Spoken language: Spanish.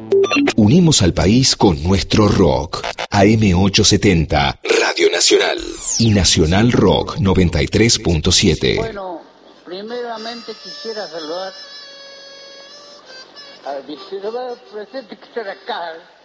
Unimos al país con nuestro rock. AM870, Radio Nacional. Y Nacional Rock 93.7. Bueno, primeramente quisiera saludar al distribuidor presente que está acá.